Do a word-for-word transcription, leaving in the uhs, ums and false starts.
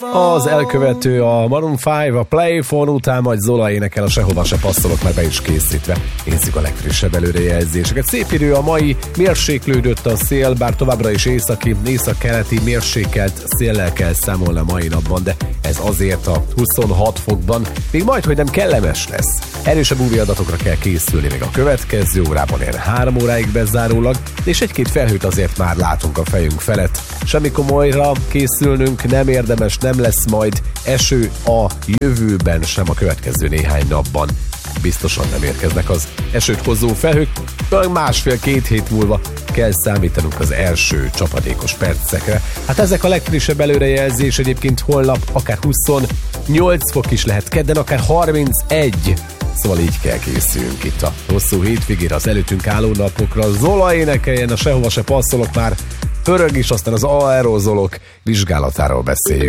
Az elkövető a Maroon öt, a Playphone után, majd Zola énekel, a Sehova se passzolok, már be is készítve. Nézzük a legfrissebb előrejelzéseket. Szép idő a mai, mérséklődött a szél, bár továbbra is északi, északkeleti mérsékelt széllel kell számolni a mai napban, de ez azért a huszonhat fokban még majd, hogy nem kellemes lesz. Erősebb ú vé adatokra kell készülni még a következő órában, ilyen három óráig bezárólag, és egy-két felhőt azért már látunk a fejünk felett. Semmi komolyra készülnünk nem érdemes, nem lesz majd eső a jövőben sem, a következő néhány napban. Biztosan nem érkeznek az esőt hozó felhők, másfél-két hét múlva kell számítanunk az első csapadékos percekre. Hát ezek a legfrissebb előrejelzés, egyébként holnap akár huszonnyolc fok is lehet, kedden akár harmincegy. Szóval így kell készüljünk itt a hosszú hétvégére, az előttünk álló napokra. Zola énekeljen, a Sehova se passzolok, már pörög is, aztán az aerozolok vizsgálatáról beszéljünk.